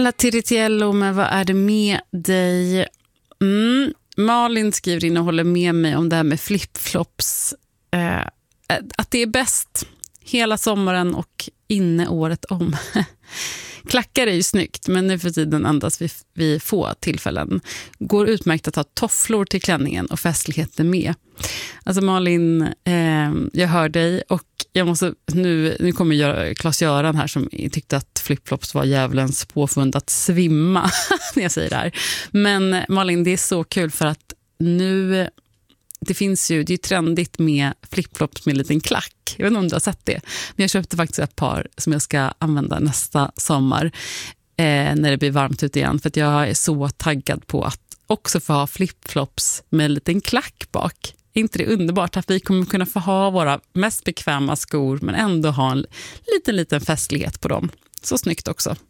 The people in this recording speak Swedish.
Snälla Tiritiello, men vad är det med dig? Malin skriver in och håller med mig om det här med flipflops. Att det är bäst hela sommaren och inne året om. Klackar är ju snyggt, men nu för tiden andas vi få tillfällen. Går utmärkt att ha tofflor till klänningen och festligheten med. Alltså Malin, jag hör dig och jag måste, nu kommer Claes-Göran här som tyckte att flipflops var djävulens påfund att svimma när jag säger det här. Men Malin, det är så kul för att nu, det är ju trendigt med flipflops med en liten klack. Jag vet inte om du har sett det. Men jag köpte faktiskt ett par som jag ska använda nästa sommar när det blir varmt ute igen. För att jag är så taggad på att också få ha flipflops med en liten klack bak. Är inte det underbart att vi kommer kunna få ha våra mest bekväma skor men ändå ha en liten festlighet på dem? Så snyggt också.